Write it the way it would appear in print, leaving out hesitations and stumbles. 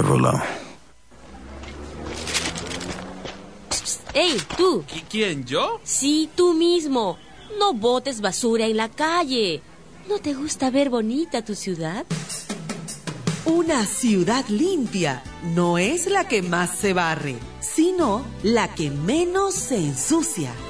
volado. ¡Ey, tú! ¿Quién, yo? Sí, tú mismo. No botes basura en la calle. ¿No te gusta ver bonita tu ciudad? Una ciudad limpia no es la que más se barre, sino la que menos se ensucia.